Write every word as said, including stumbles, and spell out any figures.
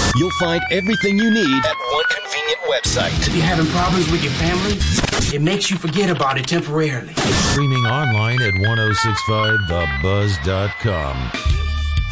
You'll find everything you need at one convenient website. If you're having problems with your family, it makes you forget about it temporarily. Streaming online at ten sixty-five the buzz dot com.